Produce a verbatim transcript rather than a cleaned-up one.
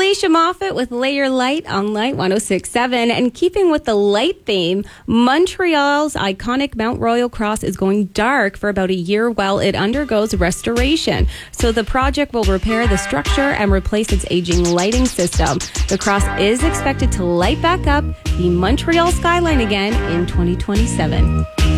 Alicia Moffat with Lay Your Light on Light one oh six point seven. And keeping with the light theme, Montreal's iconic Mount Royal Cross is going dark for about a year while it undergoes restoration. So the project will repair the structure and replace its aging lighting system. The cross is expected to light back up the Montreal skyline again in twenty twenty-seven.